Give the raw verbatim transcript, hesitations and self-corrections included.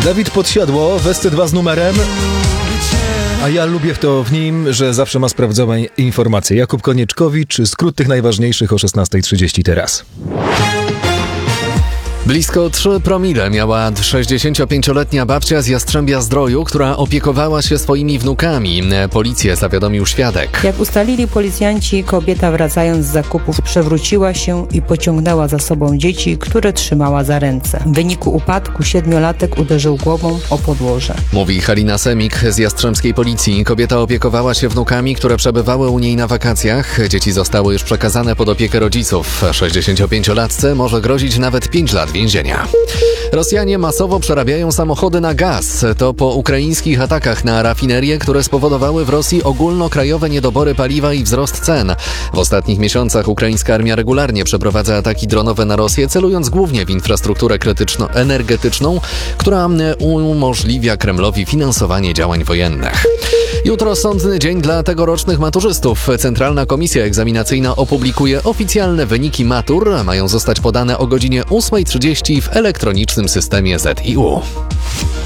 Dawid Podsiadło, W S C dwa z numerem. A ja lubię w to w nim, że zawsze ma sprawdzone informacje. Jakub Konieczkowicz, skrót tych najważniejszych o szesnasta trzydzieści teraz. Blisko trzy promile miała sześćdziesięciopięcioletnia babcia z Jastrzębia-Zdroju, która opiekowała się swoimi wnukami. Policję zawiadomił świadek. Jak ustalili policjanci, kobieta wracając z zakupów przewróciła się i pociągnęła za sobą dzieci, które trzymała za ręce. W wyniku upadku siedmiolatek uderzył głową o podłoże. Mówi Halina Semik z Jastrzębskiej Policji. Kobieta opiekowała się wnukami, które przebywały u niej na wakacjach. Dzieci zostały już przekazane pod opiekę rodziców. sześćdziesięciopięciolatce może grozić nawet pięć lat więzienia. Rosjanie masowo przerabiają samochody na gaz. To po ukraińskich atakach na rafinerie, które spowodowały w Rosji ogólnokrajowe niedobory paliwa i wzrost cen. W ostatnich miesiącach ukraińska armia regularnie przeprowadza ataki dronowe na Rosję, celując głównie w infrastrukturę krytyczno-energetyczną, która umożliwia Kremlowi finansowanie działań wojennych. Jutro sądny dzień dla tegorocznych maturzystów. Centralna Komisja Egzaminacyjna opublikuje oficjalne wyniki matur. Mają zostać podane o godzinie ósma trzydzieści w elektronicznym systemie Z I U.